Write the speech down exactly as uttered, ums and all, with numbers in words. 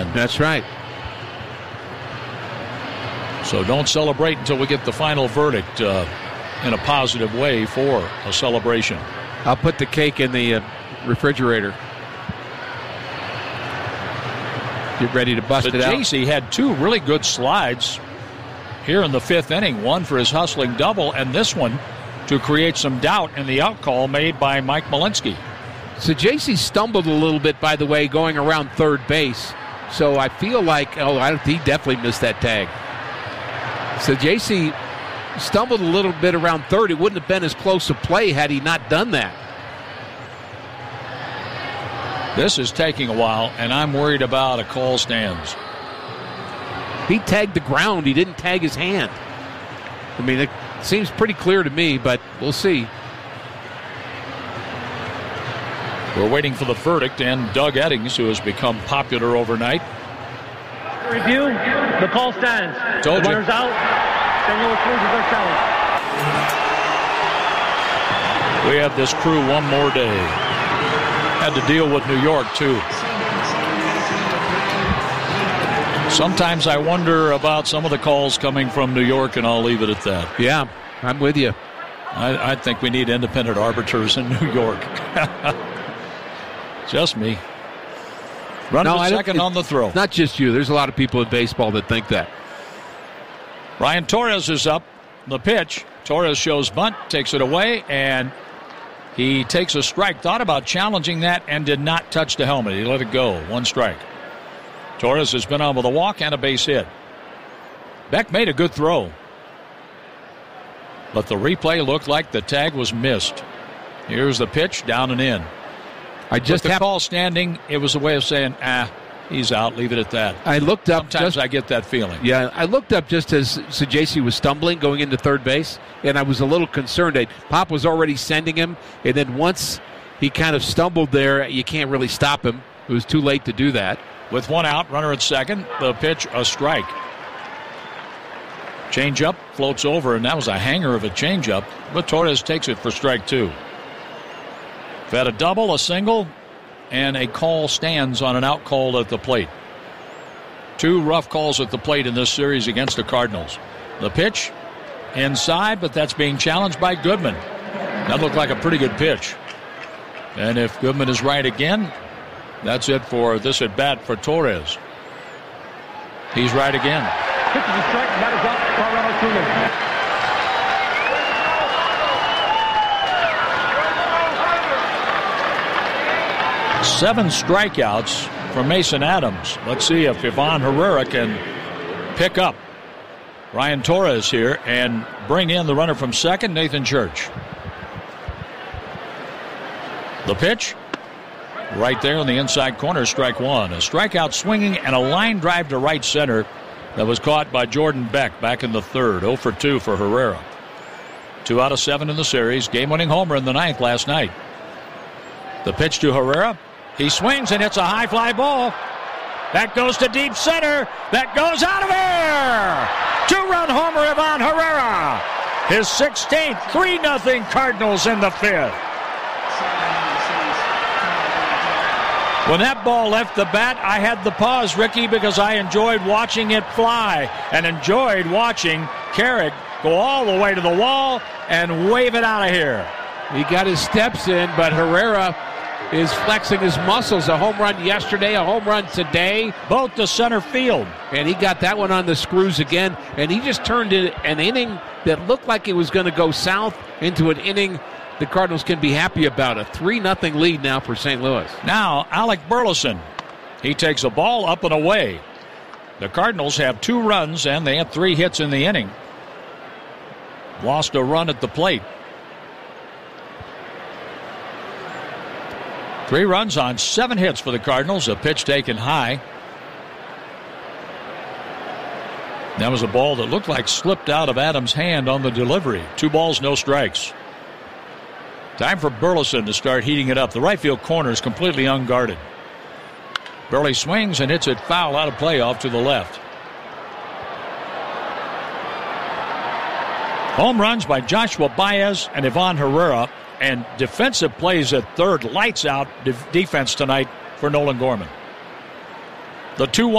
game. That's right. So don't celebrate until we get the final verdict uh, in a positive way for a celebration. I'll put the cake in the uh, refrigerator. Get ready to bust but it out. J C had two really good slides here in the fifth inning. One for his hustling double, and this one to create some doubt in the out call made by Mike Malinsky. So J C stumbled a little bit, by the way, going around third base. So I feel like, oh, I, he definitely missed that tag. So J C stumbled a little bit around third. It wouldn't have been as close a play had he not done that. This is taking a while, and I'm worried about a call stands. He tagged the ground. He didn't tag his hand. I mean, it seems pretty clear to me, but we'll see. We're waiting for the verdict, and Doug Eddings, who has become popular overnight. Review, the call stands. Told the you. runner's out. Saint Louis loses their challenge. We have this crew one more day. Had to deal with New York, too. Sometimes I wonder about some of the calls coming from New York, and I'll leave it at that. Yeah, I'm with you. I, I think we need independent arbiters in New York. Just me. Run no, to I second on the throw. Not just you. There's a lot of people in baseball that think that. Ryan Torres is up. The pitch. Torres shows bunt, takes it away, and he takes a strike. Thought about challenging that and did not touch the helmet. He let it go. One strike. Torres has been on with a walk and a base hit. Beck made a good throw, but the replay looked like the tag was missed. Here's the pitch, down and in. I just With the have, call standing, it was a way of saying, ah, he's out, leave it at that. I looked up. Sometimes just, I get that feeling. Yeah, I looked up just as so J C was stumbling going into third base, and I was a little concerned that Pop was already sending him, and then once he kind of stumbled there, you can't really stop him. It was too late to do that. With one out, runner at second, the pitch, a strike. Changeup floats over, and that was a hanger of a changeup, but Torres takes it for strike two. We've had a double, a single, and a call stands on an out call at the plate. Two rough calls at the plate in this series against the Cardinals. The pitch, inside, but that's being challenged by Goodman. That looked like a pretty good pitch. And if Goodman is right again, that's it for this at bat for Torres. He's right again. Pitch is a strike, and that is out. Colorado Truman. Seven strikeouts for Mason Adams. Let's see if Ivan Herrera can pick up Ryan Torres here and bring in the runner from second, Nathan Church. The pitch, right there in the inside corner, strike one. A strikeout swinging and a line drive to right center that was caught by Jordan Beck back in the third. oh for two for Herrera. Two out of seven in the series. Game-winning homer in the ninth last night. The pitch to Herrera. He swings and hits a high fly ball. That goes to deep center. That goes out of here. Two-run homer, Ivan Herrera. His sixteenth. three nothing Cardinals in the fifth. When that ball left the bat, I had the pause, Ricky, because I enjoyed watching it fly and enjoyed watching Carrick go all the way to the wall and wave it out of here. He got his steps in, but Herrera is flexing his muscles. A home run yesterday, a home run today. Both to center field. And he got that one on the screws again. And he just turned in an inning that looked like it was going to go south into an inning the Cardinals can be happy about. A three nothing lead now for Saint Louis. Now, Alec Burleson. He takes a ball up and away. The Cardinals have two runs, and they have three hits in the inning. Lost a run at the plate. Three runs on seven hits for the Cardinals. A pitch taken high. That was a ball that looked like slipped out of Adams' hand on the delivery. Two balls, no strikes. Time for Burleson to start heating it up. The right field corner is completely unguarded. Burley swings and hits it foul out of play off to the left. Home runs by Joshua Baez and Ivan Herrera, and defensive plays at third. Lights out defense tonight for Nolan Gorman. The two one